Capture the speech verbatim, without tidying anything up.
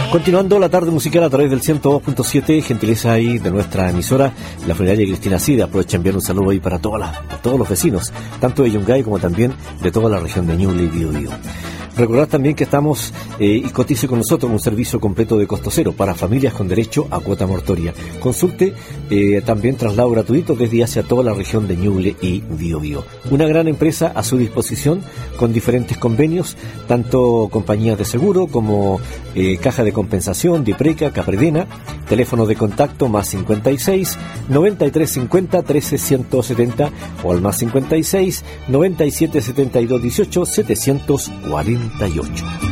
Continuando la tarde musical a través del ciento dos punto siete, gentileza ahí de nuestra emisora, la funeraria Cristina Cida. Aprovecha enviar un saludo ahí para todas las, para todos los vecinos, tanto de Yungay como también de toda la región de Ñuble y Biobío. Recordad también que estamos eh, y cotice con nosotros un servicio completo de costo cero para familias con derecho a cuota mortoria. Consulte eh, también traslado gratuito desde y hacia toda la región de Ñuble y Biobío. Una gran empresa a su disposición con diferentes convenios, tanto compañías de seguro como eh, caja de compensación, Dipreca, Capredena. Teléfono de contacto más cincuenta y seis, noventa y tres cincuenta, trece ciento setenta o al más cincuenta y seis, noventa y siete setenta y dos dieciocho, setecientos cuarenta y ocho.